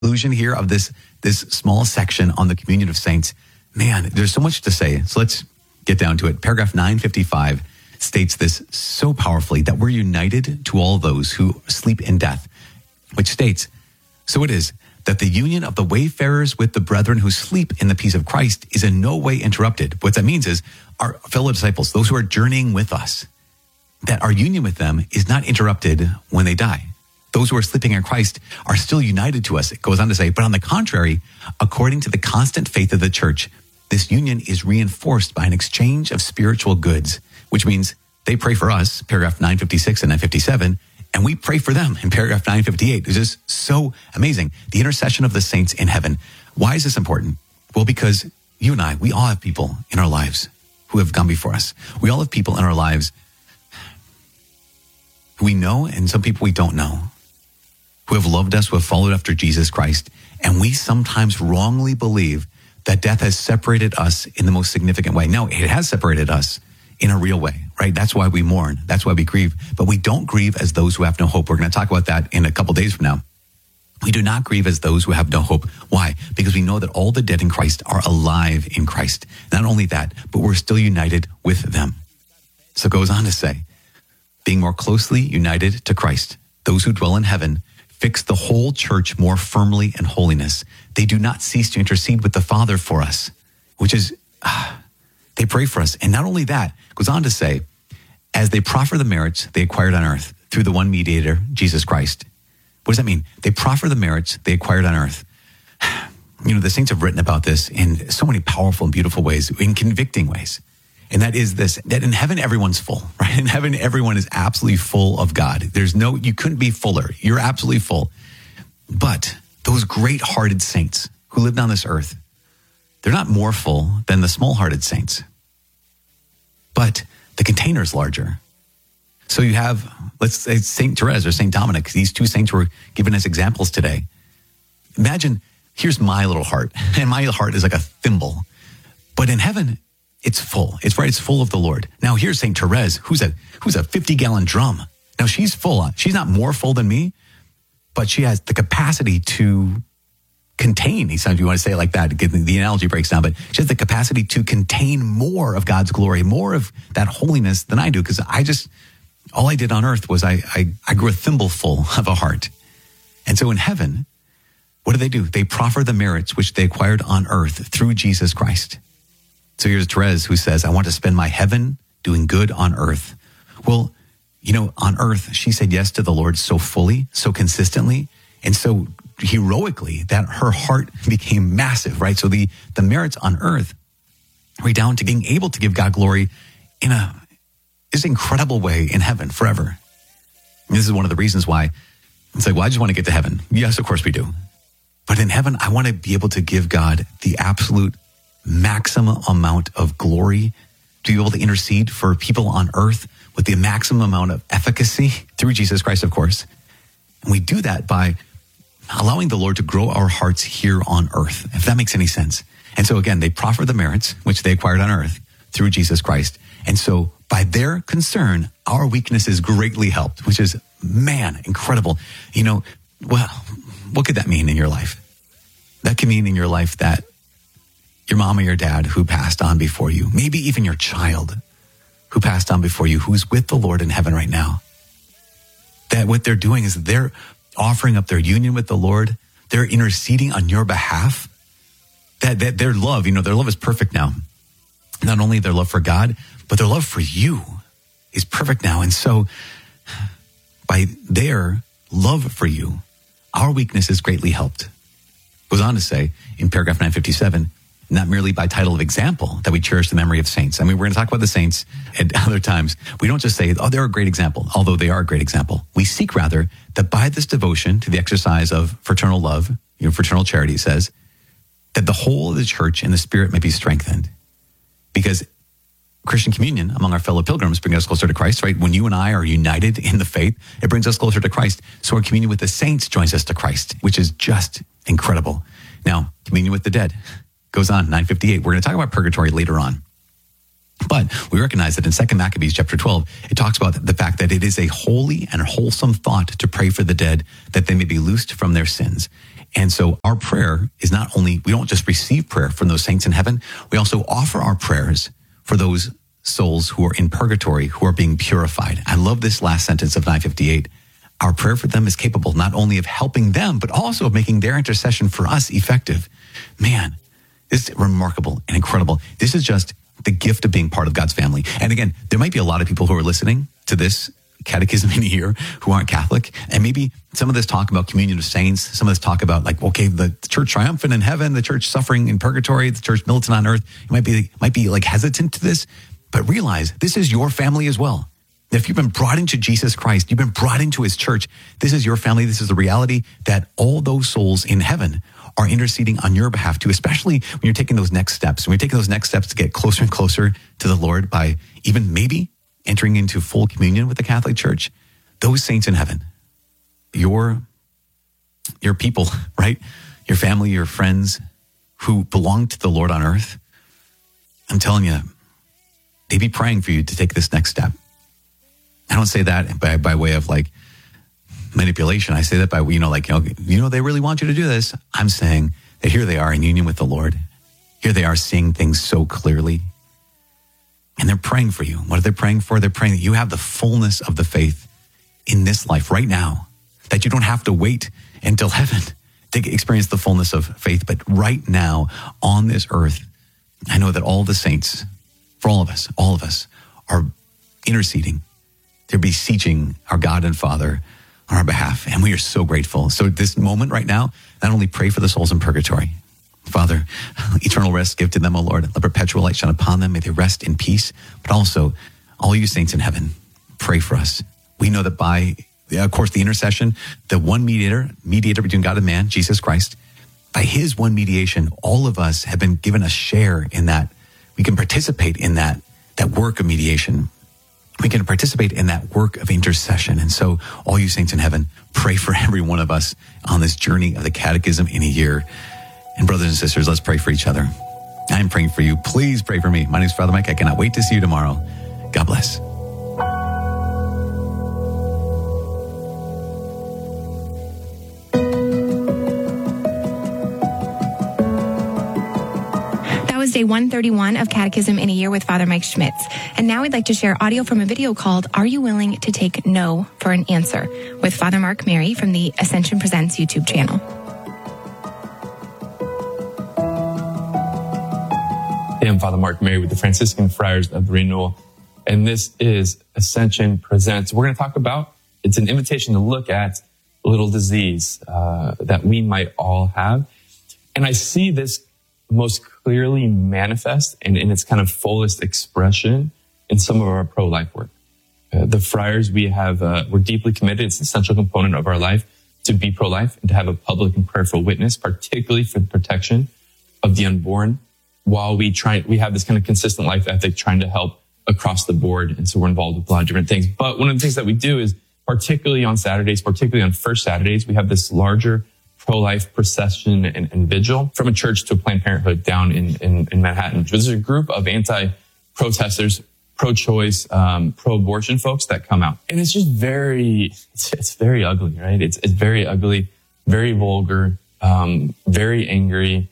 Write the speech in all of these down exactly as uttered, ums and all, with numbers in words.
Conclusion here of this, this small section on the communion of saints. Man, there's so much to say. So let's get down to it. Paragraph nine fifty-five states this so powerfully, that we're united to all those who sleep in death, which states, so it is that the union of the wayfarers with the brethren who sleep in the peace of Christ is in no way interrupted. What that means is our fellow disciples, those who are journeying with us, that our union with them is not interrupted when they die. Those who are sleeping in Christ are still united to us. It goes on to say, but on the contrary, according to the constant faith of the church, this union is reinforced by an exchange of spiritual goods, which means they pray for us, paragraph nine fifty-six and nine fifty-seven, and we pray for them in paragraph nine fifty-eight. It's just so amazing. The intercession of the saints in heaven. Why is this important? Well, because you and I, we all have people in our lives who have gone before us. We all have people in our lives who we know and some people we don't know, who have loved us, who have followed after Jesus Christ. And we sometimes wrongly believe that death has separated us in the most significant way. No, it has separated us in a real way, right? That's why we mourn. That's why we grieve. But we don't grieve as those who have no hope. We're going to talk about that in a couple days from now. We do not grieve as those who have no hope. Why? Because we know that all the dead in Christ are alive in Christ. Not only that, but we're still united with them. So it goes on to say, being more closely united to Christ, those who dwell in heaven fix the whole church more firmly in holiness. They do not cease to intercede with the Father for us, which is, ah, they pray for us. And not only that, it goes on to say, as they proffer the merits they acquired on earth through the one mediator, Jesus Christ. What does that mean? They proffer the merits they acquired on earth. You know, the saints have written about this in so many powerful and beautiful ways, in convicting ways. And that is this, that in heaven, everyone's full, right? In heaven, everyone is absolutely full of God. There's no, you couldn't be fuller. You're absolutely full. But those great-hearted saints who lived on this earth, they're not more full than the small-hearted saints. But the container is larger. So you have, let's say Saint Therese or Saint Dominic. These two saints were given as examples today. Imagine, here's my little heart. And my heart is like a thimble. But in heaven, it's full. It's right. It's full of the Lord. Now here's Saint Therese, who's a who's a fifty gallon drum. Now she's full. She's not more full than me, but she has the capacity to contain. Sometimes you want to say it like that. The analogy breaks down, but she has the capacity to contain more of God's glory, more of that holiness than I do. Because I just, all I did on earth was I, I I grew a thimbleful of a heart. And so in heaven, what do they do? They proffer the merits which they acquired on earth through Jesus Christ. So here's Therese who says, I want to spend my heaven doing good on earth. Well, you know, on earth, she said yes to the Lord so fully, so consistently, and so heroically that her heart became massive, right? So the, the merits on earth right down to being able to give God glory in a this incredible way in heaven forever. And this is one of the reasons why it's like, well, I just want to get to heaven. Yes, of course we do. But in heaven, I want to be able to give God the absolute maximum amount of glory, to be able to intercede for people on earth with the maximum amount of efficacy through Jesus Christ, of course. And we do that by allowing the Lord to grow our hearts here on earth, if that makes any sense. And so again, they proffer the merits which they acquired on earth through Jesus Christ. And so by their concern, our weakness is greatly helped, which is, man, incredible. You know, well, what could that mean in your life? That can mean in your life that your mom or your dad who passed on before you, maybe even your child who passed on before you, who's with the Lord in heaven right now, that what they're doing is they're offering up their union with the Lord. They're interceding on your behalf. That, that their love, you know, their love is perfect now. Not only their love for God, but their love for you is perfect now. And so by their love for you, our weakness is greatly helped. Goes on to say in paragraph nine fifty-seven, not merely by title of example that we cherish the memory of saints. I mean, we're going to talk about the saints at other times. We don't just say, oh, they're a great example, although they are a great example. We seek rather that by this devotion to the exercise of fraternal love, you know, fraternal charity says, that the whole of the church and the Spirit may be strengthened. Because Christian communion among our fellow pilgrims brings us closer to Christ, right? When you and I are united in the faith, it brings us closer to Christ. So our communion with the saints joins us to Christ, which is just incredible. Now, communion with the dead goes on, nine fifty-eight. We're going to talk about purgatory later on. But we recognize that in Second Maccabees chapter twelve, it talks about the fact that it is a holy and wholesome thought to pray for the dead, that they may be loosed from their sins. And so our prayer is not only, we don't just receive prayer from those saints in heaven, we also offer our prayers for those souls who are in purgatory, who are being purified. I love this last sentence of nine fifty-eight. Our prayer for them is capable not only of helping them, but also of making their intercession for us effective. Man, this is remarkable and incredible. This is just the gift of being part of God's family. And again, there might be a lot of people who are listening to this catechism in a year who aren't Catholic. And maybe some of this talk about communion of saints, some of this talk about like, okay, the church triumphant in heaven, the church suffering in purgatory, the church militant on earth, you might be, might be like hesitant to this, but realize this is your family as well. If you've been brought into Jesus Christ, you've been brought into his church, this is your family. This is the reality that all those souls in heaven are interceding on your behalf too, especially when you're taking those next steps. When you're taking those next steps to get closer and closer to the Lord by even maybe entering into full communion with the Catholic Church, those saints in heaven, your, your people, right? Your family, your friends who belong to the Lord on earth, I'm telling you, they be praying for you to take this next step. I don't say that by, by way of like manipulation. I say that by, you know, like, you know, you know, they really want you to do this. I'm saying that here they are in union with the Lord. Here they are seeing things so clearly. And they're praying for you. What are they praying for? They're praying that you have the fullness of the faith in this life right now, that you don't have to wait until heaven to experience the fullness of faith. But right now on this earth, I know that all the saints, for all of us, all of us are interceding. They're beseeching our God and Father on our behalf. And we are so grateful. So this moment right now, not only pray for the souls in purgatory, Father, eternal rest give to them, O Lord. Let perpetual light shine upon them. May they rest in peace. But also, all you saints in heaven, pray for us. We know that by, of course, the intercession, the one mediator, mediator between God and man, Jesus Christ, by his one mediation, all of us have been given a share in that. We can participate in that, that work of mediation. We can participate in that work of intercession. And so all you saints in heaven, pray for every one of us on this journey of the catechism in a year. And brothers and sisters, let's pray for each other. I'm praying for you. Please pray for me. My name is Father Mike. I cannot wait to see you tomorrow. God bless. That was day one thirty-one of Catechism in a Year with Father Mike Schmitz. And now we'd like to share audio from a video called Are You Willing to Take No for an Answer? With Father Mark Mary from the Ascension Presents YouTube channel. Hey, I'm Father Mark Mary with the Franciscan Friars of the Renewal, and this is Ascension Presents. We're going to talk about, it's an invitation to look at a little disease uh, that we might all have. And I see this most clearly manifest and in its kind of fullest expression in some of our pro-life work. Uh, the friars, we have, uh, we're deeply committed. It's an essential component of our life to be pro-life and to have a public and prayerful witness, particularly for the protection of the unborn. While we try, we have this kind of consistent life ethic trying to help across the board. And so we're involved with a lot of different things. But one of the things that we do is, particularly on Saturdays, particularly on first Saturdays, we have this larger pro-life procession and, and vigil from a church to a Planned Parenthood down in, in, in Manhattan. There's a group of anti-protesters, pro-choice, um, pro-abortion folks that come out. And it's just very, it's, it's very ugly, right? It's, it's very ugly, very vulgar, um, very angry.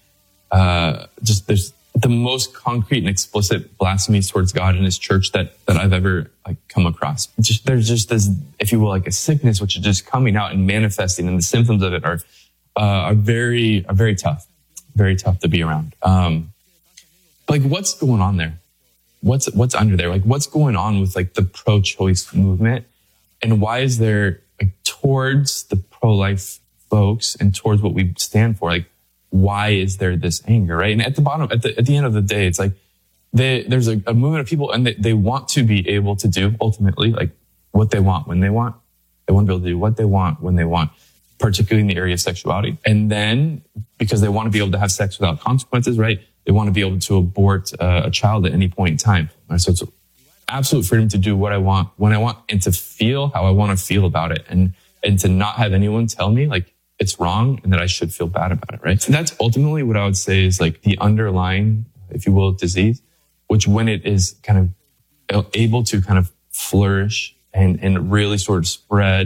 Uh, just there's the most concrete and explicit blasphemies towards God and his church that, that I've ever like come across. Just, there's just this, if you will, like a sickness, which is just coming out and manifesting, and the symptoms of it are, uh, are very, are very tough, very tough to be around. Um, like what's going on there? What's, what's under there? Like what's going on with like the pro-choice movement, and why is there like towards the pro-life folks and towards what we stand for? Like, why is there this anger, right? And at the bottom, at the, at the end of the day, it's like they, there's a, a movement of people, and they, they want to be able to do ultimately like what they want when they want. They want to be able to do what they want when they want, particularly in the area of sexuality. And then because they want to be able to have sex without consequences, right? They want to be able to abort uh, a child at any point in time. Right? So it's absolute freedom to do what I want when I want, and to feel how I want to feel about it, and and to not have anyone tell me like it's wrong and that I should feel bad about it, right? So that's ultimately what I would say is like the underlying, if you will, disease, which when it is kind of able to kind of flourish and, and really sort of spread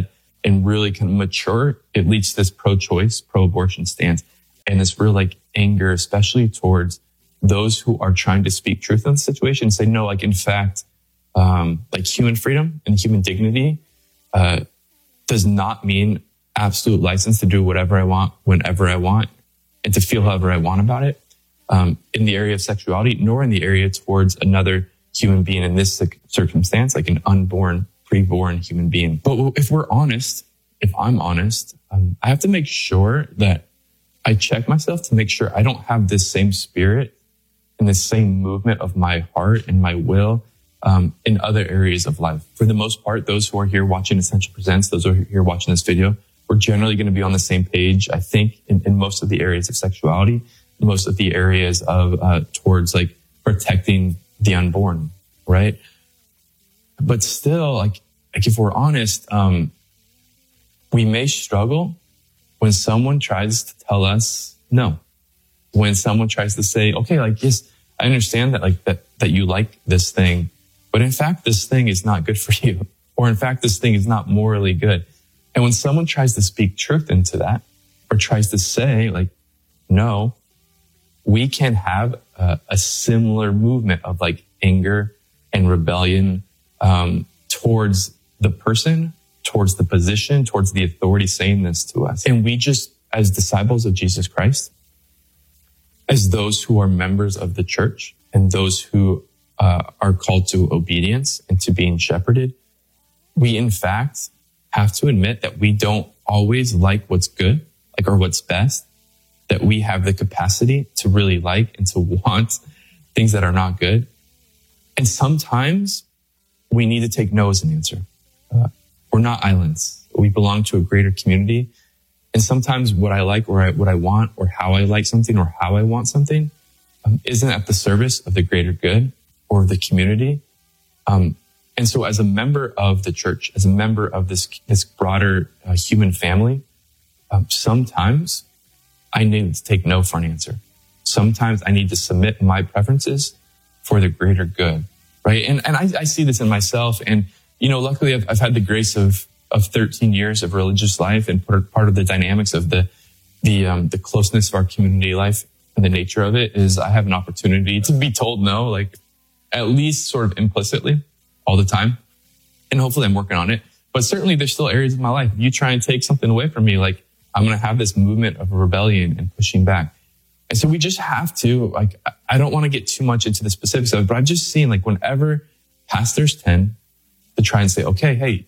and really kind of mature, it leads to this pro-choice, pro-abortion stance, and this real like anger, especially towards those who are trying to speak truth in the situation and say, no, like in fact, um, like human freedom and human dignity uh, does not mean absolute license to do whatever I want, whenever I want, and to feel however I want about it um, in the area of sexuality, nor in the area towards another human being in this circumstance, like an unborn, preborn human being. But if we're honest, if I'm honest, um, I have to make sure that I check myself to make sure I don't have this same spirit and the same movement of my heart and my will um, in other areas of life. For the most part, those who are here watching Ascension Presents, those who are here watching this video, we're generally going to be on the same page, I think, in, in most of the areas of sexuality, most of the areas of uh, towards like protecting the unborn, right? But still, like, like if we're honest, um, we may struggle when someone tries to tell us no. When someone tries to say, okay, like, yes, I understand that, like, that, that you like this thing, but in fact, this thing is not good for you. Or in fact, this thing is not morally good. And when someone tries to speak truth into that, or tries to say, like, no, we can have a, a similar movement of like anger and rebellion um, towards the person, towards the position, towards the authority saying this to us. And we just, as disciples of Jesus Christ, as those who are members of the church and those who uh, are called to obedience and to being shepherded, we in fact have to admit that we don't always like what's good, like, or what's best, that we have the capacity to really like and to want things that are not good. And sometimes we need to take no as an answer. Uh, we're not islands. We belong to a greater community. And sometimes what I like or I, what I want or how I like something or how I want something um, isn't at the service of the greater good or the community. Um, and so as a member of the church, as a member of this, this broader uh, human family, um, sometimes I need to take no for an answer. Sometimes I need to submit my preferences for the greater good, right? And and I, I see this in myself. And, you know, luckily I've, I've had the grace of of thirteen years of religious life, and part, part of the dynamics of the the um, the closeness of our community life and the nature of it is I have an opportunity to be told no, like at least sort of implicitly all the time. And hopefully I'm working on it. But certainly there's still areas of my life. If you try and take something away from me, like I'm going to have this movement of rebellion and pushing back. And so we just have to, like, I don't want to get too much into the specifics of it, but I've just seen, like, whenever pastors tend to try and say, okay, hey,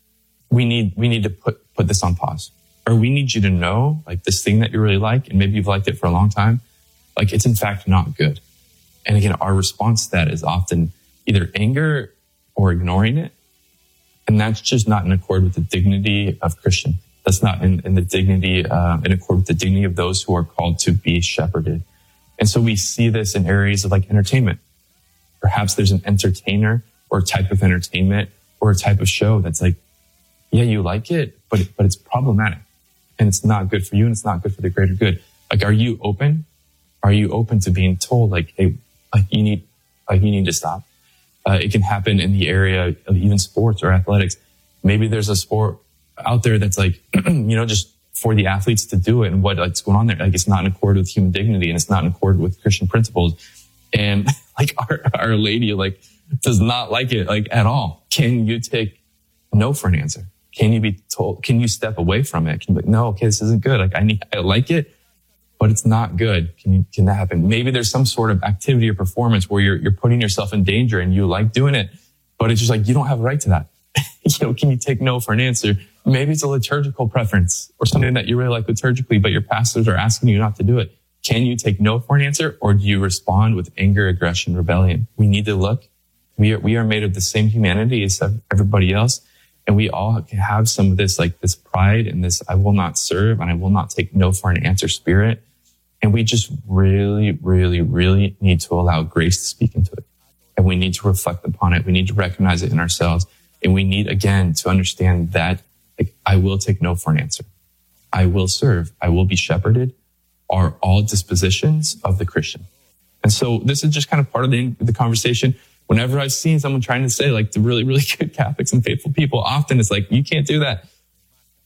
we need, we need to put, put this on pause, or we need you to know, like, this thing that you really like, and maybe you've liked it for a long time, like, it's in fact not good. And again, our response to that is often either anger or ignoring it. And that's just not in accord with the dignity of Christian. That's not in, in the dignity, uh, in accord with the dignity of those who are called to be shepherded. And so we see this in areas of like entertainment. Perhaps there's an entertainer or a type of entertainment or a type of show that's like, yeah, you like it, but, it, but it's problematic and it's not good for you and it's not good for the greater good. Like, are you open? Are you open to being told like, hey, like you need, like you need to stop? Uh, it can happen in the area of even sports or athletics. Maybe there's a sport out there that's like, you know, just for the athletes to do it and what like's going on there. Like, it's not in accord with human dignity and it's not in accord with Christian principles. And like our, our lady, like, does not like it, like, at all. Can you take no for an answer? Can you be told, can you step away from it? Can you be like, no, okay, this isn't good. Like, I need, I like it, but it's not good. Can you, can that happen? Maybe there's some sort of activity or performance where you're, you're putting yourself in danger and you like doing it, but it's just like, you don't have a right to that. You know, can you take no for an answer? Maybe it's a liturgical preference or something that you really like liturgically, but your pastors are asking you not to do it. Can you take no for an answer, or do you respond with anger, aggression, rebellion? We need to look. We are, we are made of the same humanity as everybody else. And we all have some of this, like this pride and this, I will not serve and I will not take no for an answer spirit. And we just really, really, really need to allow grace to speak into it. And we need to reflect upon it. We need to recognize it in ourselves. And we need, again, to understand that, like, I will take no for an answer. I will serve. I will be shepherded are all dispositions of the Christian. And so this is just kind of part of the, the conversation. Whenever I've seen someone trying to say, like, the really, really good Catholics and faithful people, often it's like, you can't do that.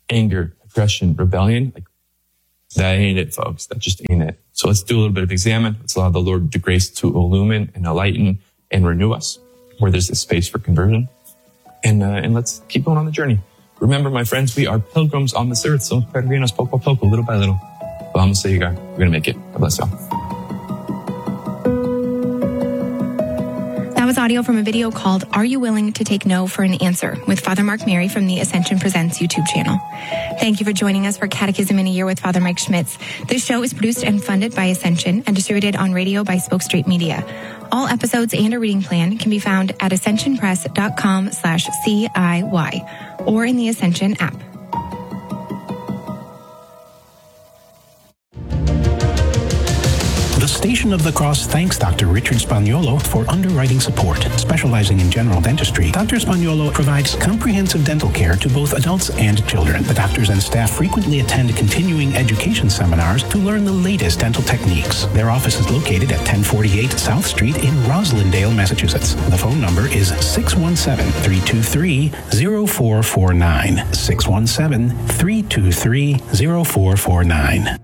anger, aggression, rebellion, like that ain't it, folks. That just ain't it. So let's do a little bit of examine. Let's allow the Lord the grace to illumine and enlighten and renew us where there's this space for conversion. And, uh, and let's keep going on the journey. Remember, my friends, we are pilgrims on this earth. So peregrinos poco a poco, little by little. Vamos a llegar. We're going to make it. God bless y'all. That was audio from a video called Are You Willing to Take No for an Answer with Father Mark Mary from the Ascension Presents YouTube channel. Thank you for joining us for Catechism in a Year with Father Mike Schmitz. This show is produced and funded by Ascension and distributed on radio by Spoke Street Media. All episodes and a reading plan can be found at ascensionpress.com slash CIY or in the Ascension app. The Station of the Cross thanks Doctor Richard Spagnuolo for underwriting support. Specializing in general dentistry, Doctor Spagnuolo provides comprehensive dental care to both adults and children. The doctors and staff frequently attend continuing education seminars to learn the latest dental techniques. Their office is located at ten forty-eight South Street in Roslindale, Massachusetts. The phone number is six one seven, three two three, zero four four nine. six one seven, three two three, zero four four nine.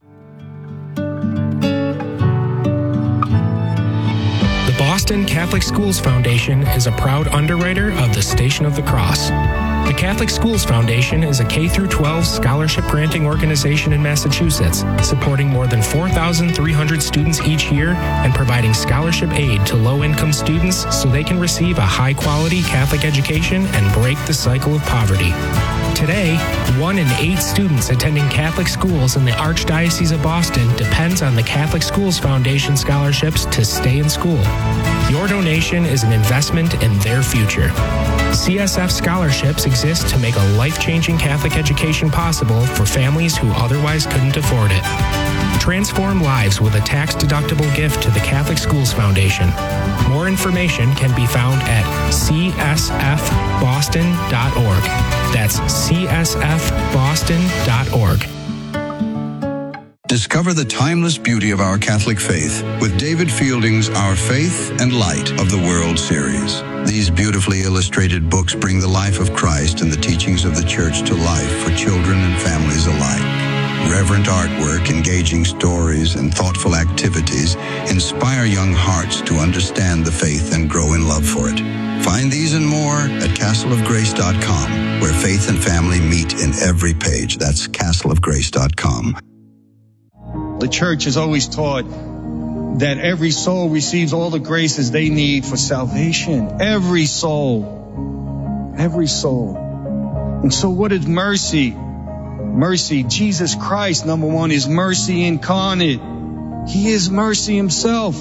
Boston Catholic Schools Foundation is a proud underwriter of the Station of the Cross. The Catholic Schools Foundation is a K through twelve scholarship granting organization in Massachusetts, supporting more than four thousand three hundred students each year and providing scholarship aid to low-income students so they can receive a high-quality Catholic education and break the cycle of poverty. Today, one in eight students attending Catholic schools in the Archdiocese of Boston depends on the Catholic Schools Foundation scholarships to stay in school. Your donation is an investment in their future. C S F scholarships exist to make a life-changing Catholic education possible for families who otherwise couldn't afford it. Transform lives with a tax-deductible gift to the Catholic Schools Foundation. More information can be found at c s f boston dot org. That's c s f boston dot org. Discover the timeless beauty of our Catholic faith with David Fielding's Our Faith and Light of the World series. These beautifully illustrated books bring the life of Christ and the teachings of the Church to life for children and families alike. Reverent artwork, engaging stories, and thoughtful activities inspire young hearts to understand the faith and grow in love for it. Find these and more at castle of grace dot com, where faith and family meet in every page. That's castle of grace dot com. The Church has always taught that every soul receives all the graces they need for salvation. Every soul. Every soul. And so what is mercy? Mercy, Jesus Christ, number one, is mercy incarnate. He is mercy himself.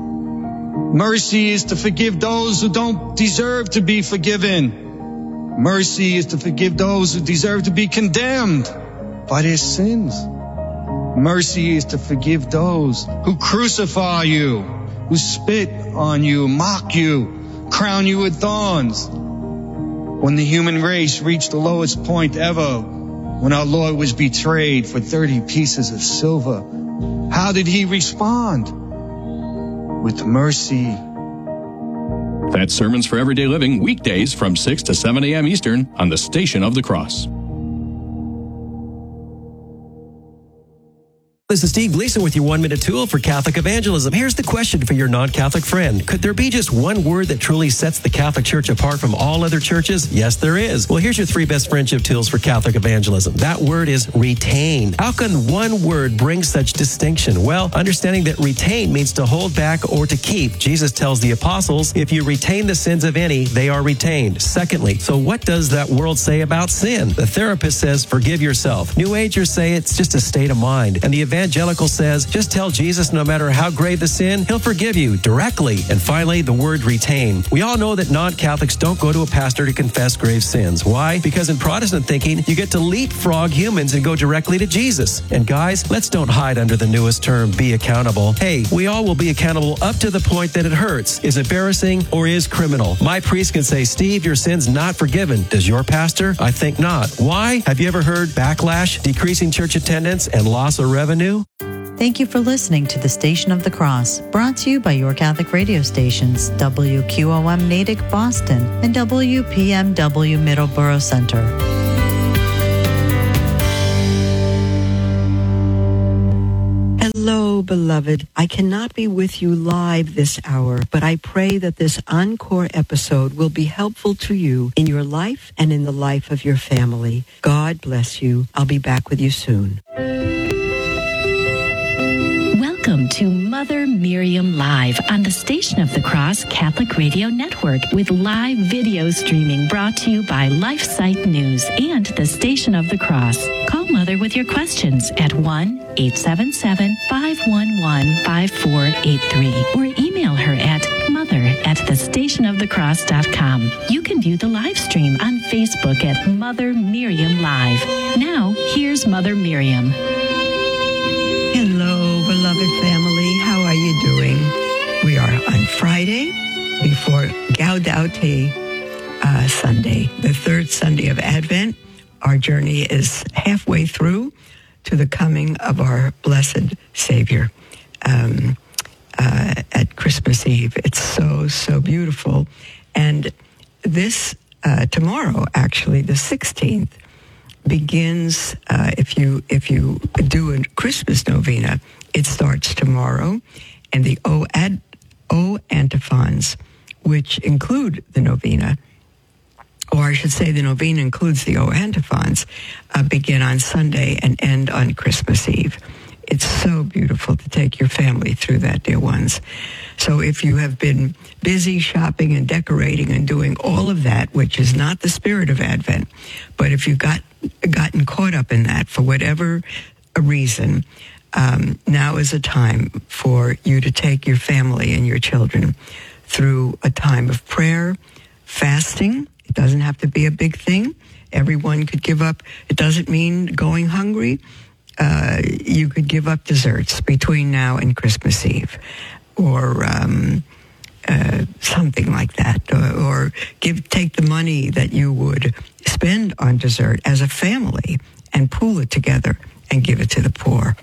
Mercy is to forgive those who don't deserve to be forgiven. Mercy is to forgive those who deserve to be condemned by their sins. Mercy is to forgive those who crucify you, who spit on you, mock you, crown you with thorns. When the human race reached the lowest point ever, when our Lord was betrayed for thirty pieces of silver, how did he respond? With mercy. That's Sermons for Everyday Living, weekdays from six to seven a.m. Eastern on the Station of the Cross. This is Steve Gleason with your one-minute tool for Catholic evangelism. Here's the question for your non-Catholic friend. Could there be just one word that truly sets the Catholic Church apart from all other churches? Yes, there is. Well, here's your three best friendship tools for Catholic evangelism. That word is retain. How can one word bring such distinction? Well, understanding that retain means to hold back or to keep. Jesus tells the apostles, if you retain the sins of any, they are retained. Secondly, so what does that world say about sin? The therapist says, forgive yourself. New Agers say it's just a state of mind. And the evangelical Evangelical says, just tell Jesus no matter how grave the sin, he'll forgive you directly. And finally, the word retain. We all know that non-Catholics don't go to a pastor to confess grave sins. Why? Because in Protestant thinking, you get to leapfrog humans and go directly to Jesus. And guys, let's don't hide under the newest term, be accountable. Hey, we all will be accountable up to the point that it hurts, is embarrassing, or is criminal. My priest can say, Steve, your sin's not forgiven. Does your pastor? I think not. Why? Have you ever heard backlash, decreasing church attendance, and loss of revenue? Thank you for listening to the Station of the Cross, brought to you by your Catholic radio stations, W Q O M Natick, Boston, and W P M W Middleborough Center. Hello, beloved. I cannot be with you live this hour, but I pray that this encore episode will be helpful to you in your life and in the life of your family. God bless you. I'll be back with you soon. Welcome to Mother Miriam Live on the Station of the Cross Catholic Radio Network with live video streaming brought to you by LifeSite News and the Station of the Cross. Call Mother with your questions at one eight seven seven, five one one, five four eight three or email her at mother at the station of the cross dot com. You can view the live stream on Facebook at Mother Miriam Live. Now, here's Mother Miriam. Hello, beloved family. How are you doing? We are on Friday before Gaudete uh, Sunday, the third Sunday of Advent. Our journey is halfway through to the coming of our blessed Savior um, uh, at Christmas Eve. It's so, so beautiful. And this, uh, tomorrow, actually, the sixteenth, begins, uh, if you if you do a Christmas novena, it starts tomorrow. And the O, ad, o antiphons, which include the novena, or I should say the novena includes the O antiphons, uh, begin on Sunday and end on Christmas Eve. It's so beautiful to take your family through that, dear ones. So if you have been busy shopping and decorating and doing all of that, which is not the spirit of Advent, but if you got gotten caught up in that for whatever reason, um, now is a time for you to take your family and your children through a time of prayer, fasting. It doesn't have to be a big thing. Everyone could give up. It doesn't mean going hungry. Uh, you could give up desserts between now and Christmas Eve, or um, uh, something like that, or, or give take the money that you would spend on dessert as a family and pool it together and give it to the poor.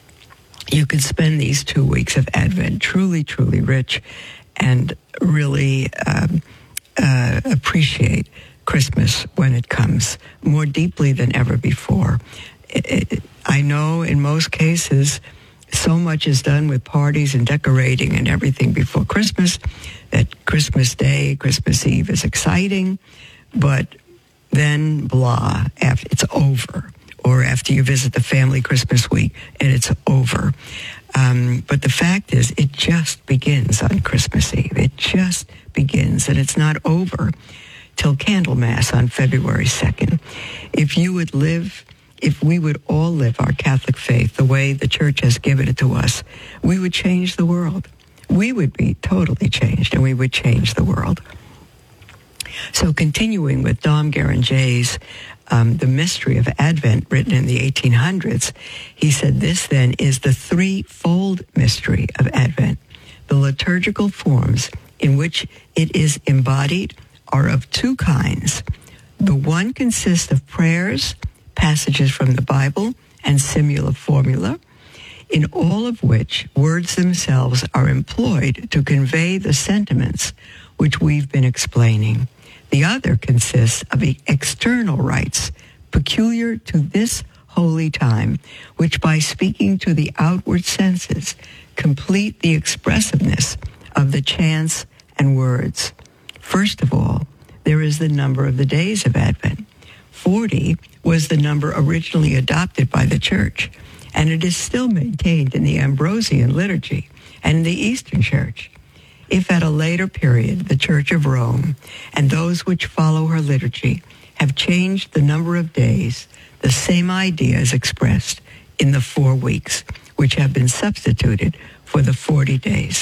You could spend these two weeks of Advent truly, truly rich, and really um, uh, appreciate Christmas when it comes more deeply than ever before. It, it, I know in most cases, so much is done with parties and decorating and everything before Christmas that Christmas Day, Christmas Eve is exciting, but then blah, after it's over. Or after you visit the family Christmas week and it's over. Um, but the fact is, it just begins on Christmas Eve. It just begins, and it's not over till Candlemas on February second. If you would live, if we would all live our Catholic faith the way the Church has given it to us, we would change the world. We would be totally changed, and we would change the world. So continuing with Dom Guéranger's um, The Mystery of Advent, written in the eighteen hundreds, he said, this then is the threefold mystery of Advent. The liturgical forms in which it is embodied are of two kinds. The one consists of prayers, passages from the Bible, and simula formula, in all of which words themselves are employed to convey the sentiments which we've been explaining. The other consists of external rites peculiar to this holy time, which by speaking to the outward senses complete the expressiveness of the chants and words. First of all, there is the number of the days of Advent. Forty was the number originally adopted by the Church, and it is still maintained in the Ambrosian liturgy and in the Eastern Church. If at a later period the Church of Rome and those which follow her liturgy have changed the number of days, the same idea is expressed in the four weeks, which have been substituted for the forty days.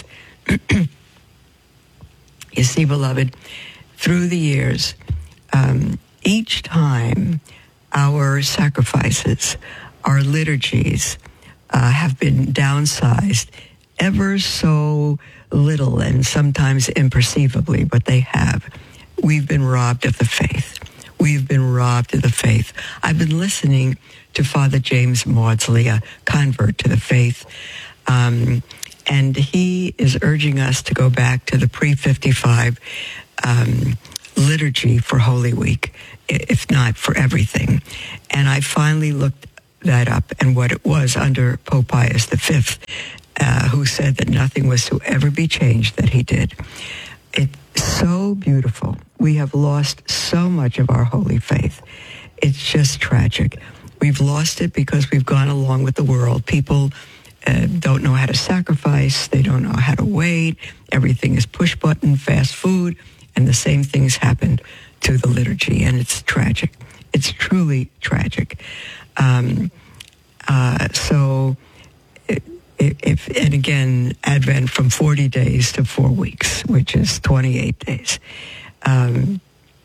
You see, beloved, through the years, um, each time our sacrifices, our liturgies uh, have been downsized ever so little, and sometimes imperceivably, but they have. We've been robbed of the faith. We've been robbed of the faith. I've been listening to Father James Maudsley, a convert to the faith, um, and he is urging us to go back to the pre fifty-five um, liturgy for Holy Week, if not for everything. And I finally looked that up and what it was under Pope Pius the Fifth, uh, who said that nothing was to ever be changed that he did. It's so beautiful. We have lost so much of our holy faith. It's just tragic. We've lost it because we've gone along with the world. People uh, don't know how to sacrifice. They don't know how to wait. Everything is push button, fast food, and the same things happened to the liturgy, and it's tragic. It's truly tragic. Um, uh, so, if, and again, Advent from forty days to four weeks, which is twenty-eight days. Um,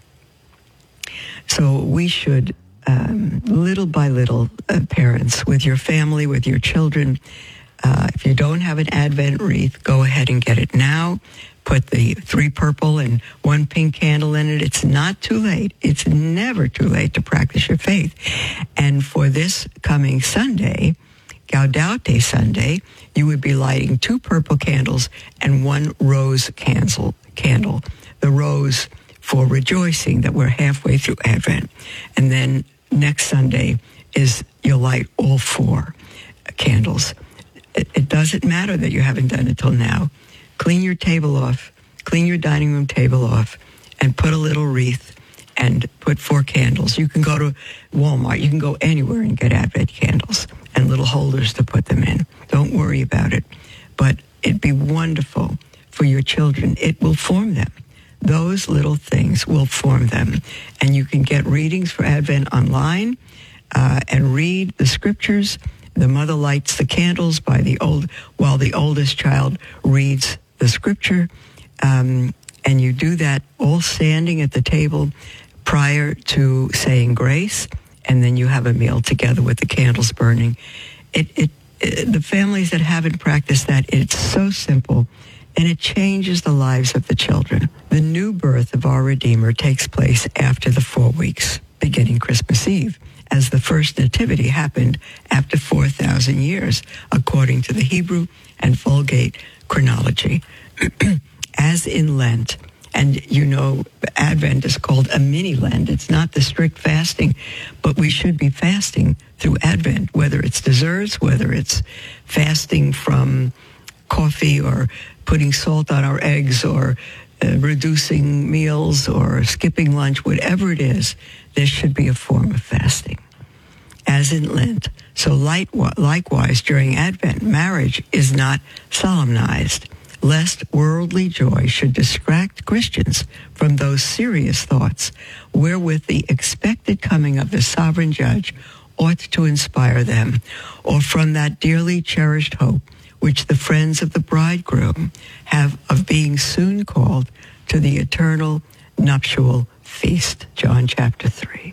so we should, um, little by little, uh, parents, with your family, with your children, uh, if you don't have an Advent wreath, go ahead and get it now. Put the three purple and one pink candle in it. It's not too late. It's never too late to practice your faith. And for this coming Sunday, Gaudete Sunday, you would be lighting two purple candles and one rose candle. candle. The rose for rejoicing that we're halfway through Advent. And then next Sunday is you'll light all four candles. It, it doesn't matter that you haven't done it till now. Clean your table off, clean your dining room table off, and put a little wreath and put four candles. You can go to Walmart. You can go anywhere and get Advent candles and little holders to put them in. Don't worry about it. But it'd be wonderful for your children. It will form them. Those little things will form them. And you can get readings for Advent online uh, and read the scriptures. The mother lights the candles by the old, while the oldest child reads the scripture, um, and you do that all standing at the table prior to saying grace, and then you have a meal together with the candles burning. It, it, it, the families that haven't practiced that, it's so simple, and it changes the lives of the children. The new birth of our Redeemer takes place after the four weeks, beginning Christmas Eve, as the first nativity happened after four thousand years, according to the Hebrew and Vulgate chronology. As in Lent, and you know, Advent is called a mini Lent. It's not the strict fasting, but we should be fasting through Advent, whether it's desserts, whether it's fasting from coffee or putting salt on our eggs or uh, reducing meals or skipping lunch, whatever it is, there should be a form of fasting, as in Lent. So likewise, during Advent, marriage is not solemnized, lest worldly joy should distract Christians from those serious thoughts wherewith the expected coming of the sovereign judge ought to inspire them, or from that dearly cherished hope which the friends of the bridegroom have of being soon called to the eternal nuptial feast. John chapter three.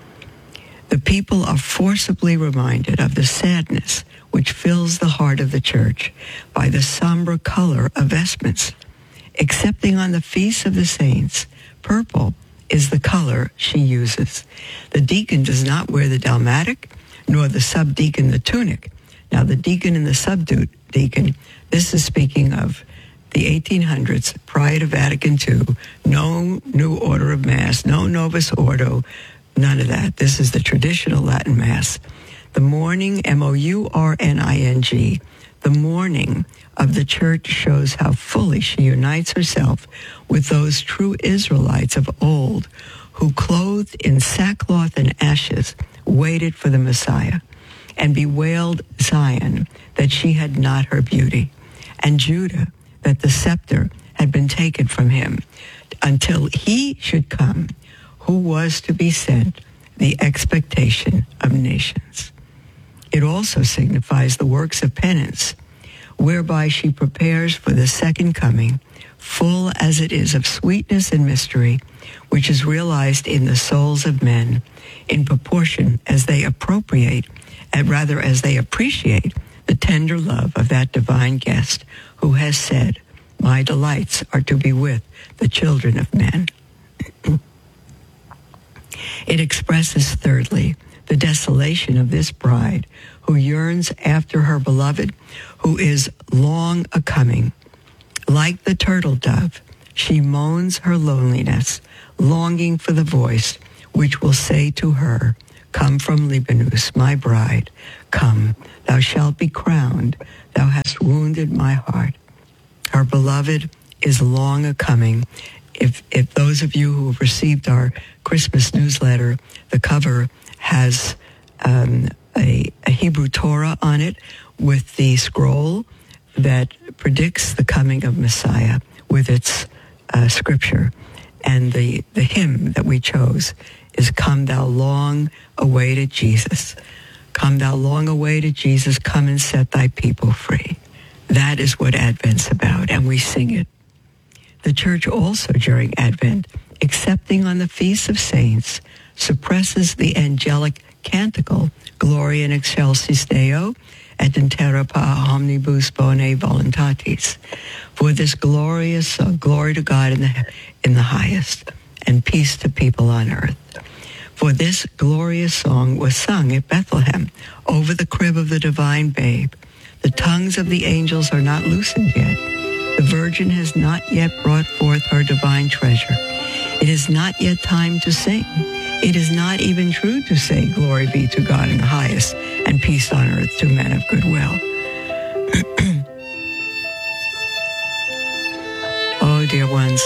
The people are forcibly reminded of the sadness which fills the heart of the church by the somber color of vestments. Excepting on the feasts of the saints, purple is the color she uses. The deacon does not wear the dalmatic, nor the subdeacon the tunic. Now, the deacon and the subdeacon, this is speaking of the eighteen hundreds, prior to Vatican two, no new order of Mass, no Novus Ordo, none of that. This is the traditional Latin Mass. The mourning, M O U R N I N G, the mourning of the church shows how fully she unites herself with those true Israelites of old who, clothed in sackcloth and ashes, waited for the Messiah and bewailed Zion that she had not her beauty, and Judah that the scepter had been taken from him, until he should come who was to be sent, the expectation of nations. It also signifies the works of penance, whereby she prepares for the second coming, full as it is of sweetness and mystery, which is realized in the souls of men in proportion as they appropriate, and rather as they appreciate, the tender love of that divine guest who has said, "My delights are to be with the children of men." It expresses, thirdly, the desolation of this bride who yearns after her beloved, who is long a-coming. Like the turtle dove, she moans her loneliness, longing for the voice which will say to her, come from Libanus, my bride, come, thou shalt be crowned, thou hast wounded my heart. Our beloved is long a coming. If, if those of you who have received our Christmas newsletter, the cover has um, a, a Hebrew Torah on it with the scroll that predicts the coming of Messiah with its uh, scripture. And the, the hymn that we chose is Come Thou Long Awaited Jesus. Come Thou Long Awaited Jesus, come and set thy people free. That is what Advent's about, and we sing it. The church also during Advent, excepting on the feasts of saints, suppresses the angelic canticle, Gloria in excelsis Deo, et in terra pa omnibus bone voluntatis. For this glorious uh, glory to God in the in the highest, and peace to people on earth. For this glorious song was sung at Bethlehem over the crib of the divine babe. The tongues of the angels are not loosened yet. The Virgin has not yet brought forth her divine treasure. It is not yet time to sing. It is not even true to say, glory be to God in the highest, and peace on earth to men of good will. Oh, dear ones,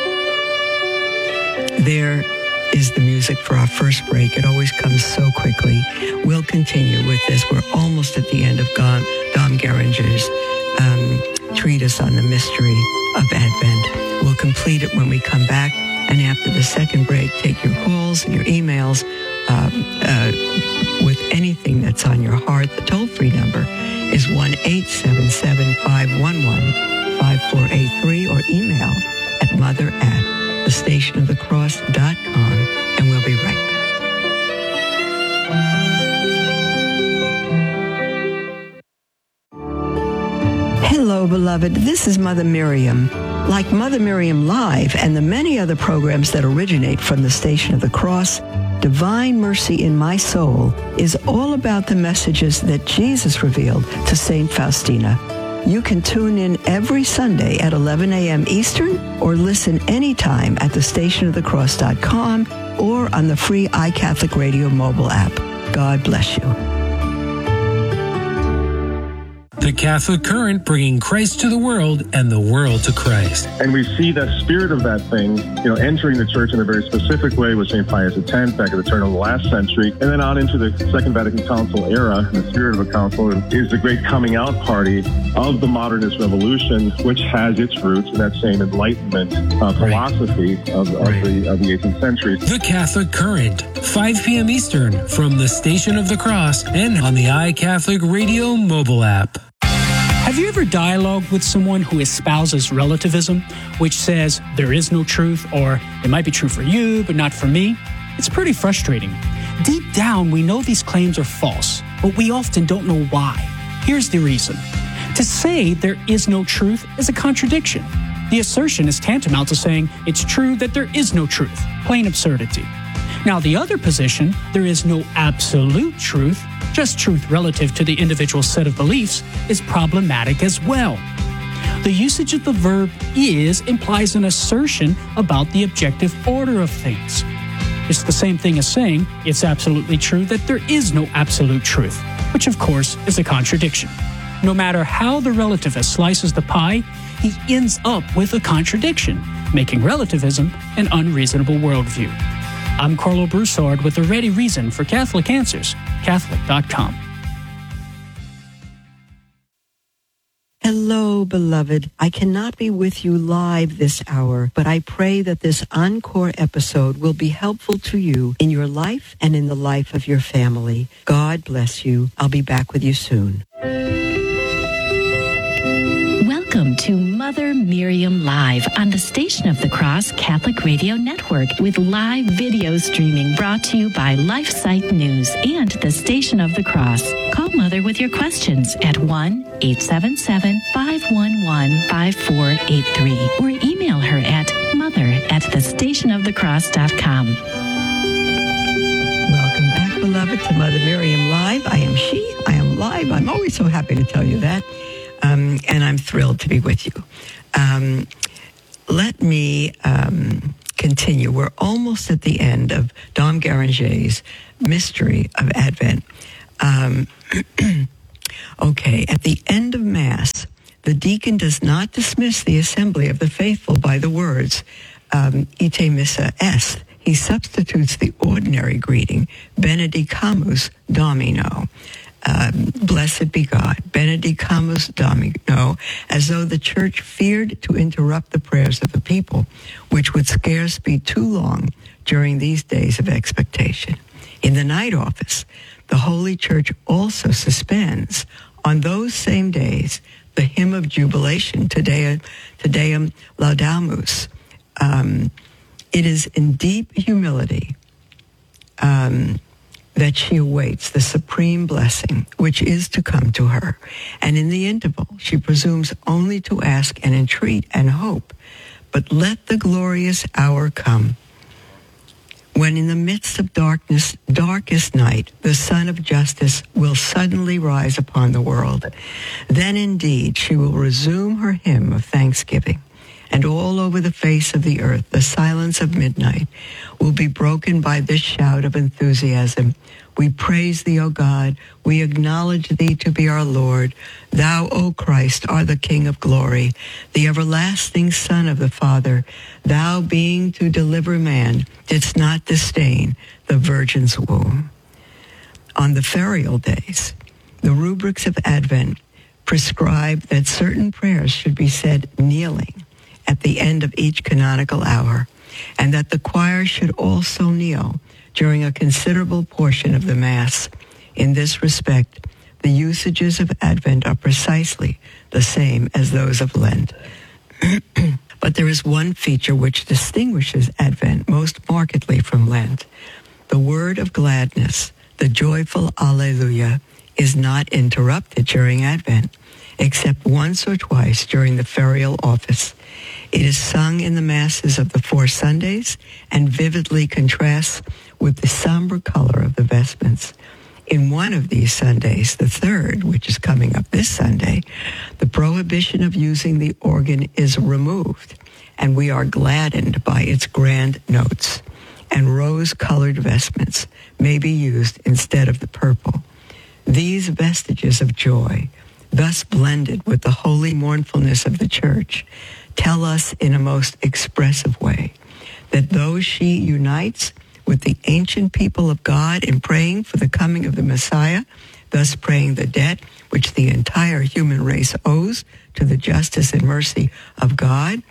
there is the music for our first break. It always comes so quickly. We'll continue with this. We're almost at the end of Dom, Dom Geringer's um, treatise on the mystery of Advent. We'll complete it when we come back. And after the second break, take your calls and your emails um, uh, with anything that's on your heart. The toll-free number is one eight seven seven, five one one, five four eight three or email at mother at the station of the cross dot com, and we'll be right back. Hello, beloved. This is Mother Miriam. Like Mother Miriam Live and the many other programs that originate from the Station of the Cross, Divine Mercy in My Soul is all about the messages that Jesus revealed to Saint Faustina. You can tune in every Sunday at eleven a.m. Eastern or listen anytime at the station of the cross dot com or on the free iCatholic Radio mobile app. God bless you. The Catholic Current, bringing Christ to the world and the world to Christ. And we see the spirit of that thing, you know, entering the church in a very specific way with Saint Pius X back at the turn of the last century, and then on into the Second Vatican Council era. The spirit of the council is the great coming out party of the modernist revolution, which has its roots in that same Enlightenment uh, philosophy right. of, of, right. the, of the eighteenth century. The Catholic Current, five p.m. Eastern, from the Station of the Cross and on the iCatholic Radio mobile app. Have you ever dialogued with someone who espouses relativism, which says there is no truth, or it might be true for you, but not for me? It's pretty frustrating. Deep down, we know these claims are false, but we often don't know why. Here's the reason. To say there is no truth is a contradiction. The assertion is tantamount to saying it's true that there is no truth. Plain absurdity. Now, the other position, there is no absolute truth, just truth relative to the individual set of beliefs, is problematic as well. The usage of the verb is implies an assertion about the objective order of things. It's the same thing as saying it's absolutely true that there is no absolute truth, which of course is a contradiction. No matter how the relativist slices the pie, he ends up with a contradiction, making relativism an unreasonable worldview. I'm Carlo Broussard with a ready reason for Catholic Answers, Catholic dot com. Hello, beloved. I cannot be with you live this hour, but I pray that this encore episode will be helpful to you in your life and in the life of your family. God bless you. I'll be back with you soon. Welcome to Mother Miriam Live on the Station of the Cross Catholic Radio Network with live video streaming brought to you by LifeSite News and the Station of the Cross. Call Mother with your questions at one eight seven seven, five one one, five four eight three or email her at mother at the station of the cross dot com. Welcome back, beloved, to Mother Miriam Live. I am she. I am live. I'm always so happy to tell you that. Um, and I'm thrilled to be with you. Um, let me um, continue. We're almost at the end of Dom Garanger's Mystery of Advent. Um, okay, at the end of Mass, the deacon does not dismiss the assembly of the faithful by the words, um, ite missa est. He substitutes the ordinary greeting, benedicamus Domino. Um, blessed be God, benedicamus Domino, as though the church feared to interrupt the prayers of the people, which would scarce be too long during these days of expectation. In the night office, the Holy Church also suspends on those same days the hymn of jubilation, Te Deum, Te Deum Laudamus. Um, it is in deep humility um, that she awaits the supreme blessing which is to come to her. And in the interval, she presumes only to ask and entreat and hope. But let the glorious hour come, when in the midst of darkness, darkest night, the sun of justice will suddenly rise upon the world. Then indeed she will resume her hymn of thanksgiving, and all over the face of the earth the silence of midnight will be broken by this shout of enthusiasm. We praise thee, O God. We acknowledge thee to be our Lord. Thou, O Christ, art the King of glory, the everlasting Son of the Father. Thou, being to deliver man, didst not disdain the Virgin's womb. On the ferial days, the rubrics of Advent prescribe that certain prayers should be said kneeling at the end of each canonical hour, and that the choir should also kneel during a considerable portion of the Mass. In this respect, the usages of Advent are precisely the same as those of Lent. But there is one feature which distinguishes Advent most markedly from Lent. The word of gladness, the joyful Alleluia, is not interrupted during Advent, except once or twice during the ferial office. It is sung in the Masses of the four Sundays and vividly contrasts with the somber color of the vestments. In one of these Sundays, the third, which is coming up this Sunday, the prohibition of using the organ is removed, and we are gladdened by its grand notes, and rose-colored vestments may be used instead of the purple. These vestiges of joy, thus blended with the holy mournfulness of the Church, tell us in a most expressive way that though she unites with the ancient people of God in praying for the coming of the Messiah, thus praying the debt which the entire human race owes to the justice and mercy of God,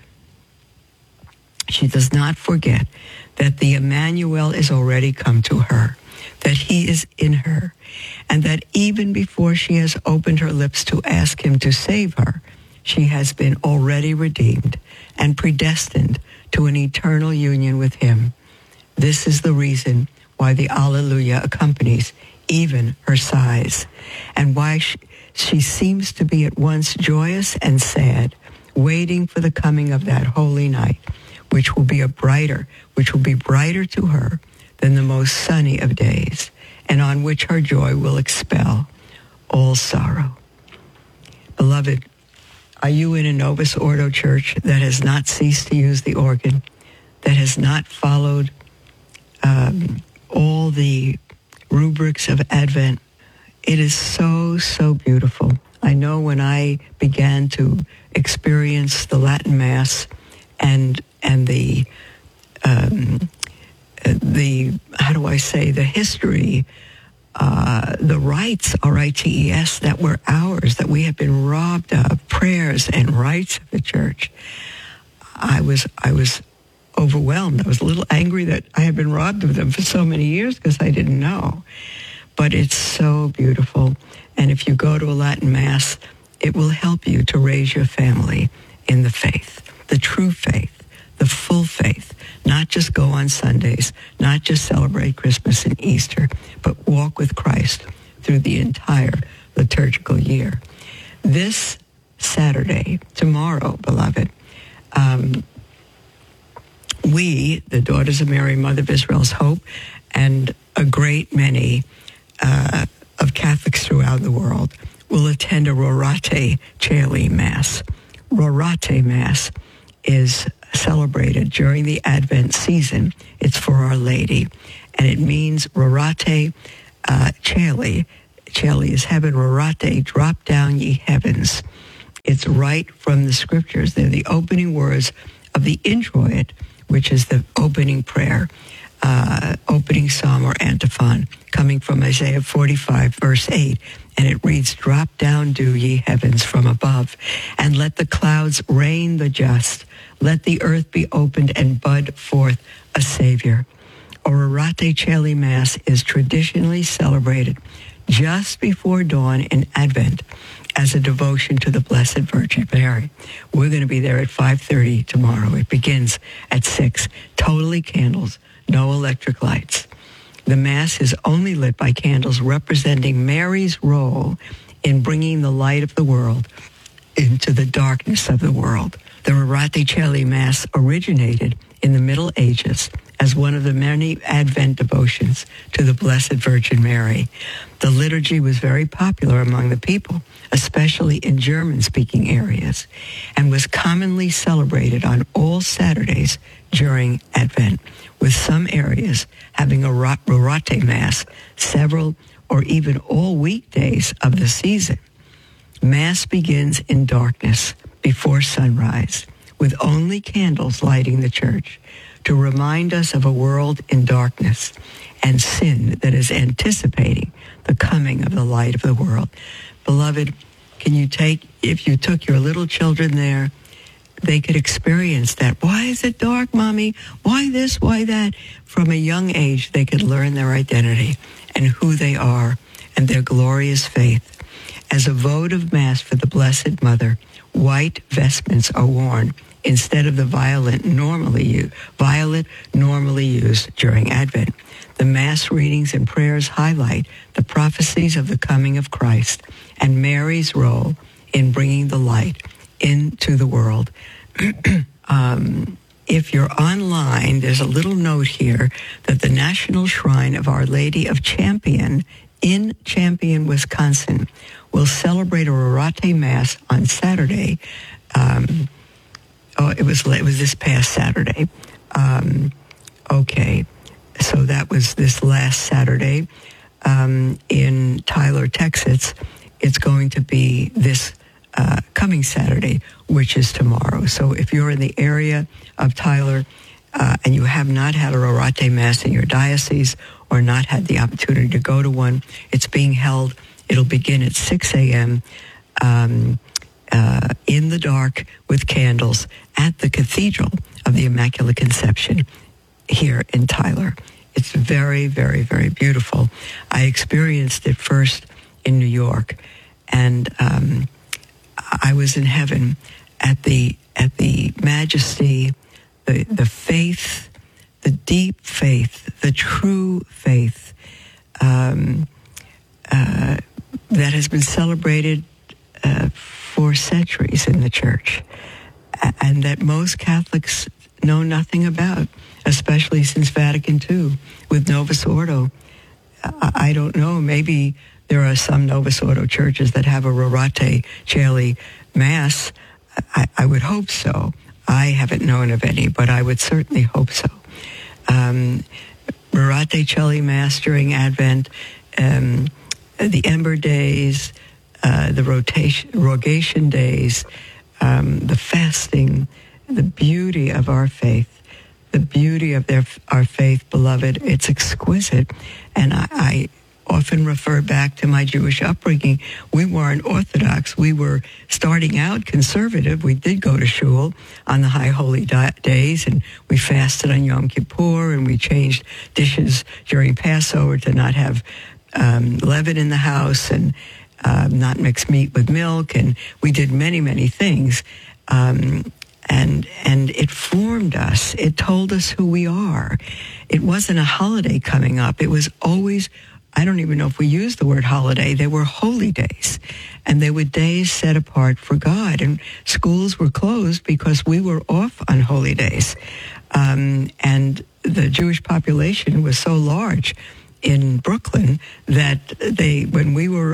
she does not forget that the Emmanuel is already come to her, that he is in her, and that even before she has opened her lips to ask him to save her, she has been already redeemed and predestined to an eternal union with him. This is the reason why the Alleluia accompanies even her sighs, and why she, she seems to be at once joyous and sad, waiting for the coming of that holy night, which will be a brighter, which will be brighter to her than the most sunny of days, and on which her joy will expel all sorrow. Beloved, are you in a Novus Ordo church that has not ceased to use the organ, that has not followed um, all the rubrics of Advent? It is so, so beautiful. I know when I began to experience the Latin Mass and and the um, the how do I say the history, uh, the rites, R I T E S, that were ours, that we have been robbed of, prayers and rites of the Church. I was I was overwhelmed. I was a little angry that I had been robbed of them for so many years because I didn't know. But it's so beautiful. And if you go to a Latin Mass, it will help you to raise your family in the faith, the true faith, the full faith, not just go on Sundays, not just celebrate Christmas and Easter, but walk with Christ through the entire liturgical year. This Saturday, tomorrow, beloved, um, we, the Daughters of Mary, Mother of Israel's Hope, and a great many uh, of Catholics throughout the world will attend a Rorate Caeli Mass. Rorate Mass is celebrated during the Advent season. It's for Our Lady, and it means Rorate uh, Cheli. Cheli is heaven. Rorate, drop down ye heavens. It's right from the scriptures. They're the opening words of the introit, which is the opening prayer, uh, opening psalm or antiphon, coming from Isaiah forty-five, verse eight. And it reads, drop down, do ye heavens from above, and let the clouds rain the just. Let the earth be opened and bud forth a Savior. Rorate Cheli Mass is traditionally celebrated just before dawn in Advent as a devotion to the Blessed Virgin Mary. We're going to be there at five thirty tomorrow. It begins at six. Totally candles, no electric lights. The Mass is only lit by candles representing Mary's role in bringing the light of the world into the darkness of the world. The Rorate Cheli Mass originated in the Middle Ages as one of the many Advent devotions to the Blessed Virgin Mary. The liturgy was very popular among the people, especially in German-speaking areas, and was commonly celebrated on all Saturdays during Advent, with some areas having a Rorate Mass several or even all weekdays of the season. Mass begins in darkness before sunrise, with only candles lighting the church to remind us of a world in darkness and sin that is anticipating the coming of the light of the world. Beloved, can you take, if you took your little children there, they could experience that. Why is it dark, Mommy? Why this? Why that? From a young age, they could learn their identity and who they are and their glorious faith. As a votive Mass for the Blessed Mother, white vestments are worn instead of the violet normally used, violet normally used during Advent. The Mass readings and prayers highlight the prophecies of the coming of Christ and Mary's role in bringing the light into the world. um, if you're online, there's a little note here that the National Shrine of Our Lady of Champion in Champion, Wisconsin, will celebrate a Rorate Mass on Saturday. Um, oh, it was it was this past Saturday. Um, okay, so that was this last Saturday um, in Tyler, Texas. It's going to be this uh, coming Saturday, which is tomorrow. So if you're in the area of Tyler uh, and you have not had a Rorate Mass in your diocese or not had the opportunity to go to one, it's being held. It'll begin at six a.m. Um, uh, in the dark with candles at the Cathedral of the Immaculate Conception here in Tyler. It's very, very, very beautiful. I experienced it first in New York, and um, I was in heaven at the at the majesty, the the faith, the deep faith, the true faith um, uh, that has been celebrated uh, for centuries in the church, and that most Catholics know nothing about, especially since Vatican Two with Novus Ordo. I don't know, maybe there are some Novus Ordo churches that have a Rorate Cheli Mass. I, I would hope so. I haven't known of any, but I would certainly hope so. Um, Rorate Cheli Mass during Advent, um, the Ember Days, uh, the rotation, Rogation Days, um, the fasting, the beauty of our faith, the beauty of their, our faith, beloved. It's exquisite. And I, I often refer back to my Jewish upbringing. We weren't Orthodox. We were starting out conservative. We did go to shul on the high holy di- days, and we fasted on Yom Kippur, and we changed dishes during Passover to not have um, leaven in the house and um, not mix meat with milk, and we did many, many things. Um, and and it formed us. It told us who we are. It wasn't a holiday coming up. It was always, I don't even know if we used the word holiday. They were holy days, and they were days set apart for God. And schools were closed because we were off on holy days. Um, and the Jewish population was so large in Brooklyn that they, when we were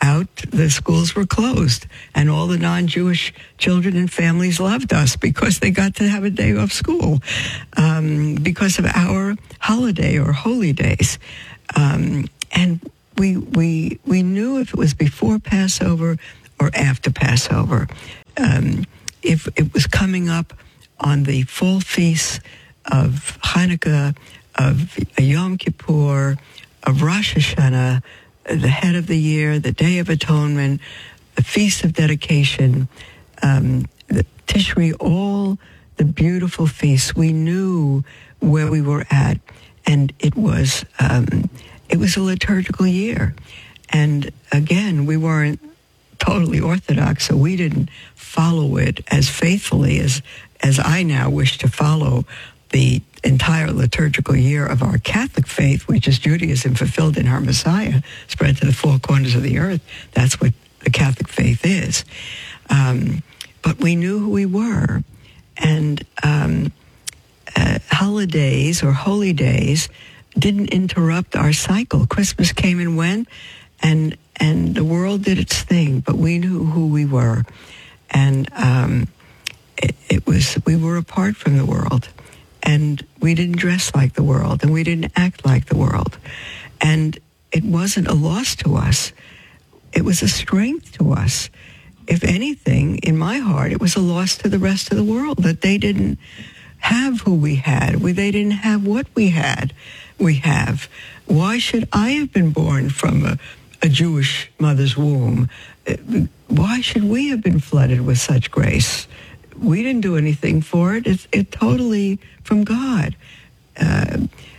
out, the schools were closed, and all the non-Jewish children and families loved us because they got to have a day off school um, because of our holiday or holy days. Um, and we we we knew if it was before Passover or after Passover, um, if it was coming up on the full feasts of Hanukkah, of Yom Kippur, of Rosh Hashanah, the head of the year, the Day of Atonement, the Feast of Dedication, um, the Tishri, all the beautiful feasts. We knew where we were at, and it was um, it was a liturgical year. And again, we weren't totally Orthodox, so we didn't follow it as faithfully as as I now wish to follow the entire liturgical year of our Catholic faith, which is Judaism fulfilled in our Messiah, spread to the four corners of the earth. That's what the Catholic faith is. Um, but we knew who we were. And um, uh, holidays or holy days didn't interrupt our cycle. Christmas came and went, and and the world did its thing, but we knew who we were. And um, it, it was, we were apart from the world. And we didn't dress like the world, and we didn't act like the world. And it wasn't a loss to us. It was a strength to us. If anything, in my heart, it was a loss to the rest of the world, that they didn't have who we had. We, they didn't have what we had. We have. Why should I have been born from a, a Jewish mother's womb? Why should we have been flooded with such grace? We didn't do anything for it. It's it totally from God. Uh,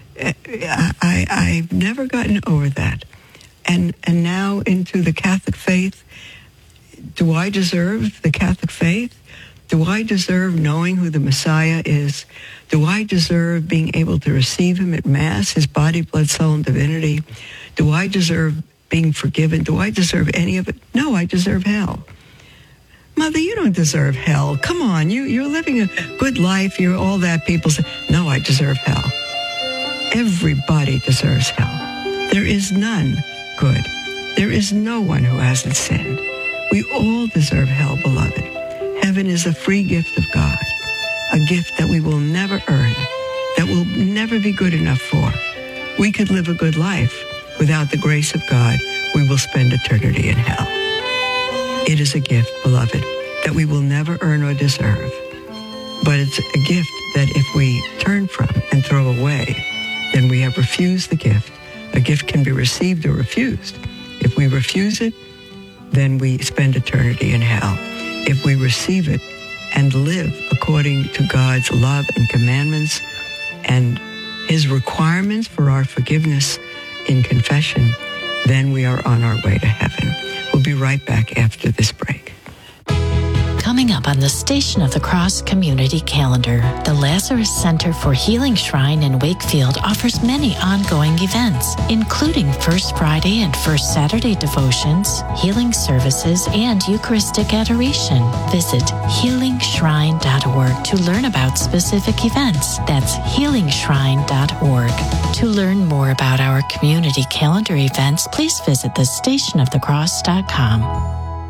I, I've never gotten over that. And and now into the Catholic faith. Do I deserve the Catholic faith? Do I deserve knowing who the Messiah is? Do I deserve being able to receive him at Mass, his body, blood, soul, and divinity? Do I deserve being forgiven? Do I deserve any of it? No, I deserve hell. Mother, you don't deserve hell. Come on, you, you're living a good life. You're all that. People say, no, I deserve hell. Everybody deserves hell. There is none good. There is no one who hasn't sinned. We all deserve hell, beloved. Heaven is a free gift of God, a gift that we will never earn, that will never be good enough for. We could live a good life. Without the grace of God, we will spend eternity in hell. It is a gift, beloved, that we will never earn or deserve. But it's a gift that if we turn from and throw away, then we have refused the gift. A gift can be received or refused. If we refuse it, then we spend eternity in hell. If we receive it and live according to God's love and commandments and his requirements for our forgiveness in confession, then we are on our way to heaven. We'll be right back after this break. Coming up on the Station of the Cross community calendar, the Lazarus Center for Healing Shrine in Wakefield offers many ongoing events, including First Friday and First Saturday devotions, healing services, and Eucharistic adoration. Visit healing shrine dot org to learn about specific events. That's healing shrine dot org. To learn more about our community calendar events, please visit the station of the cross dot com.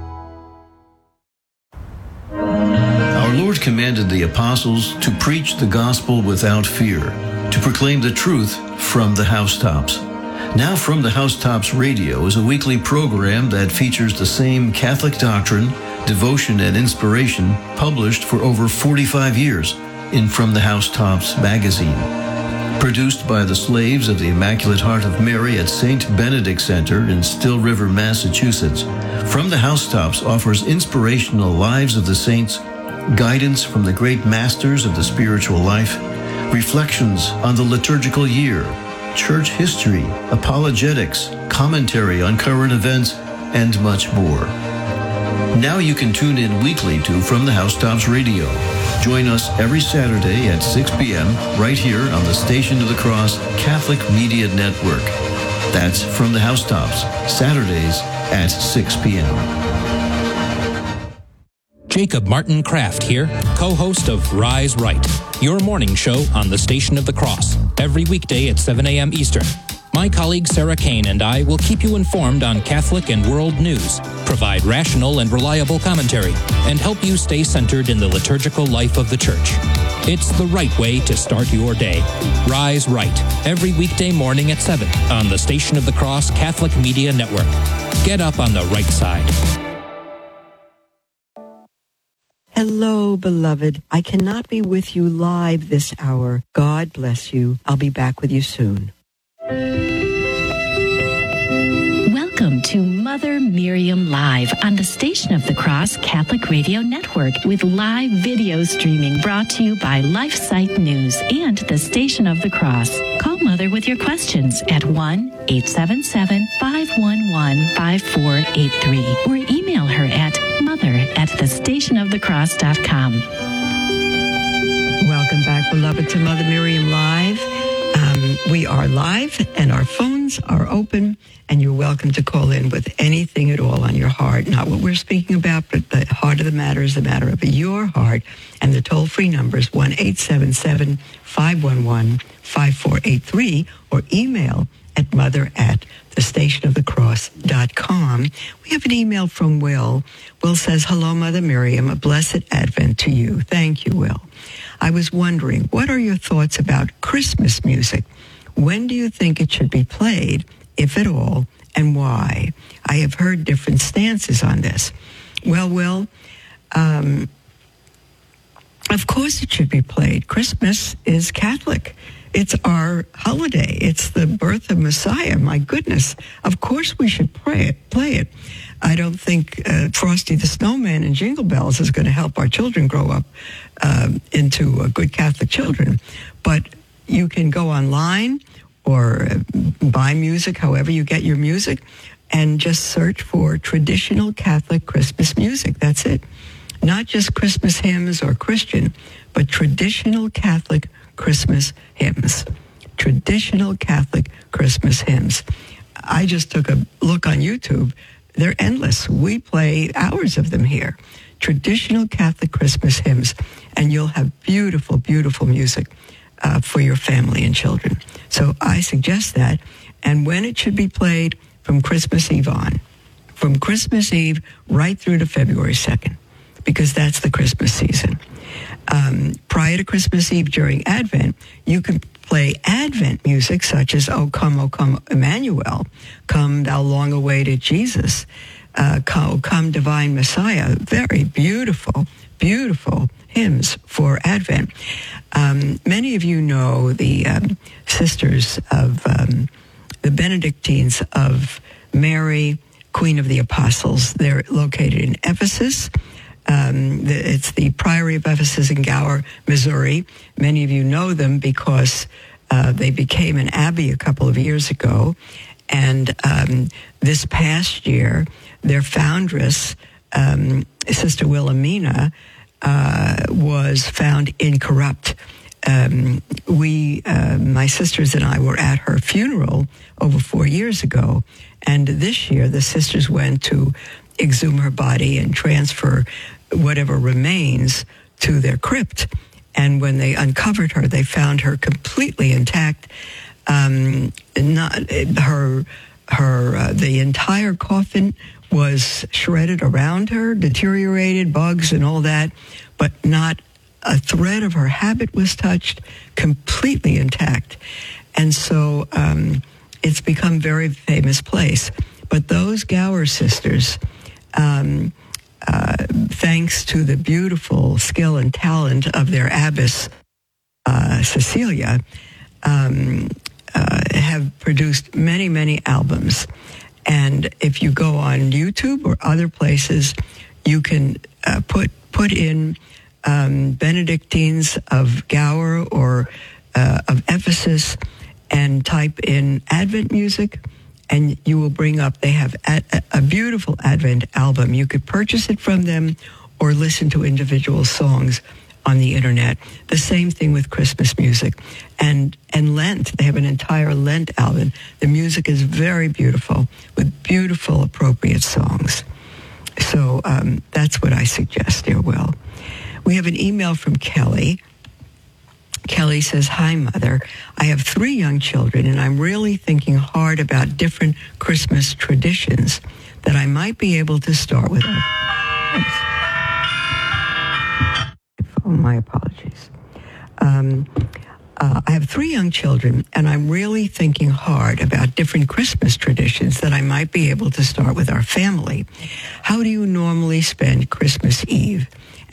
Our Lord commanded the apostles to preach the gospel without fear, to proclaim the truth from the housetops. Now From the Housetops Radio is a weekly program that features the same Catholic doctrine, devotion, and inspiration published for over forty-five years in From the Housetops magazine. Produced by the slaves of the Immaculate Heart of Mary at Saint Benedict Center in Still River, Massachusetts, From the Housetops offers inspirational lives of the saints, guidance from the great masters of the spiritual life, reflections on the liturgical year, church history, apologetics, commentary on current events, and much more. Now you can tune in weekly to From the Housetops Radio. Join us every Saturday at six p.m. right here on the Station of the Cross Catholic Media Network. That's From the Housetops, Saturdays at six p.m. Jacob Martin Kraft here, co-host of Rise Right, your morning show on the Station of the Cross, every weekday at seven a.m. Eastern. My My colleague Sarah Kane and I will keep you informed on Catholic and world news, provide rational and reliable commentary, and help you stay centered in the liturgical life of the Church. It's the right way to start your day. Rise Right, every weekday morning at seven on the Station of the Cross Catholic Media Network. Get up on the right side. Hello, beloved. I cannot be with you live this hour. God bless you. I'll be back with you soon. Welcome to Mother Miriam Live on the Station of the Cross Catholic Radio Network with live video streaming brought to you by LifeSite News and the Station of the Cross. Call Mother with your questions at one eight seven seven, five one one, five four eight three or email her at mother at the station of the cross dot com. Welcome back, beloved, to Mother Miriam Live. Um, we are live and our phones are open, and you're welcome to call in with anything at all on your heart. Not what we're speaking about, but the heart of the matter is the matter of your heart. And the toll-free number is one eight seven seven, five one one, five four eight three or email at mother at the station of the cross dot com. We have an email from Will. Will says, hello, Mother Miriam, a blessed Advent to you. Thank you, Will. I was wondering, what are your thoughts about Christmas music? When do you think it should be played, if at all, and why? I have heard different stances on this. Well, Will, um, of course it should be played. Christmas is Catholic. It's our holiday. It's the birth of Messiah. My goodness. Of course we should pray it, play it. I don't think uh, Frosty the Snowman and Jingle Bells is going to help our children grow up uh, into uh, good Catholic children. But you can go online or uh, buy music, however you get your music, and just search for traditional Catholic Christmas music. That's it. Not just Christmas hymns or Christian, but traditional Catholic Christmas hymns. Traditional Catholic Christmas hymns. I just took a look on YouTube. They're endless. We play hours of them here. Traditional Catholic Christmas hymns, and you'll have beautiful, beautiful music uh, for your family and children. So I suggest that. And when it should be played, from Christmas Eve on. From Christmas Eve right through to February second, because that's the Christmas season. Um, prior to Christmas Eve during Advent, you can play Advent music such as O Come, O Come, Emmanuel, Come Thou Long-Awaited Jesus, uh, O Come Divine Messiah. Very beautiful, beautiful hymns for Advent. Um, many of you know the um, sisters of um, the Benedictines of Mary, Queen of the Apostles. They're located in Ephesus. Um, the, it's the Priory of Ephesus in Gower, Missouri. Many of you know them because uh, they became an abbey a couple of years ago. And um, this past year, their foundress, um, Sister Wilhelmina, uh, was found incorrupt. Um, we, uh, my sisters and I were at her funeral over four years ago. And this year, the sisters went to exhume her body and transfer whatever remains to their crypt. And when they uncovered her, they found her completely intact. Um, not her, her, uh, the entire coffin was shredded around her, deteriorated, bugs and all that, but not a thread of her habit was touched, completely intact. And so um, it's become a very famous place. But those Gower sisters, um, uh, thanks to the beautiful skill and talent of their abbess, uh, Cecilia, um, uh, have produced many, many albums. And if you go on YouTube or other places, you can uh, put put in um, Benedictines of Gower or uh, of Ephesus and type in Advent music, and you will bring up, they have a, a beautiful Advent album. You could purchase it from them or listen to individual songs on the internet. The same thing with Christmas music. And and Lent, they have an entire Lent album. The music is very beautiful with beautiful, appropriate songs. So um, that's what I suggest, dear Will. We have an email from Kelly. Kelly says, hi, Mother. I have three young children, and I'm really thinking hard about different Christmas traditions that I might be able to start with. Oh, my apologies. Um, uh, I have three young children, and I'm really thinking hard about different Christmas traditions that I might be able to start with our family. How do you normally spend Christmas Eve?